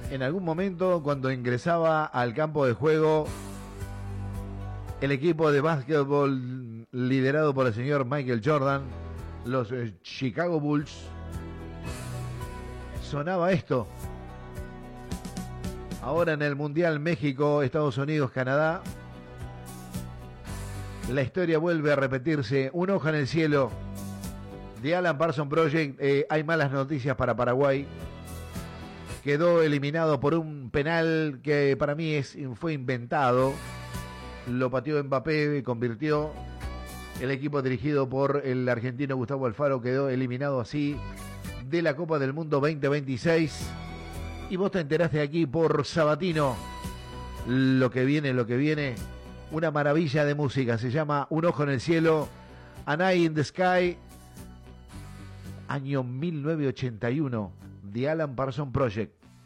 En algún momento, cuando ingresaba al campo de juego, el equipo de básquetbol liderado por el señor Michael Jordan, los Chicago Bulls, sonaba esto. Ahora en el Mundial México, Estados Unidos, Canadá, la historia vuelve a repetirse. Un ojo en el cielo de Alan Parsons Project. Hay malas noticias para Paraguay. Quedó eliminado por un penal que para mí fue inventado. Lo pateó Mbappé, convirtió. El equipo dirigido por el argentino Gustavo Alfaro quedó eliminado así de la Copa del Mundo 2026. Y vos te enteraste aquí por Sabatino. Lo que viene. Una maravilla de música. Se llama Un ojo en el cielo. An Eye in the Sky. Año 1981. The Alan Parsons Project.